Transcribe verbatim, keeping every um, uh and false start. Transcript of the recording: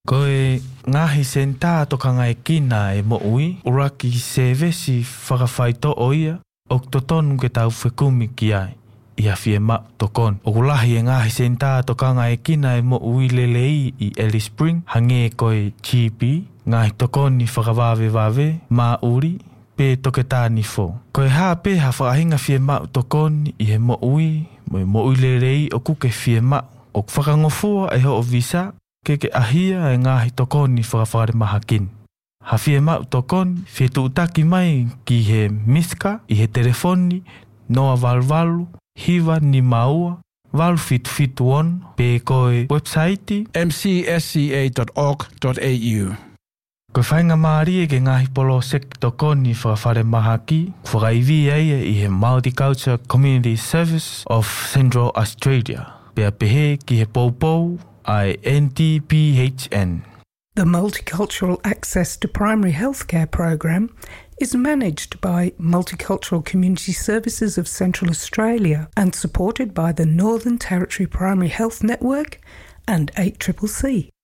Koe ngahi senta tokanga e kina e mo ui, uraki se vesi whakawhaito oia, ok totonu ke tau whekumi ki ai, ia fie ma tokon. Okulahi e ngahi senta tokanga e kina e mo ui lelei i Alice Spring, hange koe G P, ngahi tokoni whakawawe wawe, ma uri, pe toke tāni fo. Koe haa pe ha whakahinga fie ma tokoni i he mo ui, mo mo ui lelei o kuke fie ma, ok whakangofua e ho o visa, ke ke ahia e ngahi tokoni whakawhare mahakin. Ha fie mau tokoni, fie tuutaki mai ki he miska, i he telefoni, noa valvalu, hiva ni maua, valu fitu fitu on, pe koe website m c s c a dot org dot a u. Koe whainga maari e ke ngahi polo sek tokoni whakawhare mahaki, whakaivi eia i he Multicultural Community Service of Central Australia, pea pehe ki he poupou, I N T P H N. The Multicultural Access to Primary Healthcare program is managed by Multicultural Community Services of Central Australia and supported by the Northern Territory Primary Health Network and eight C C C.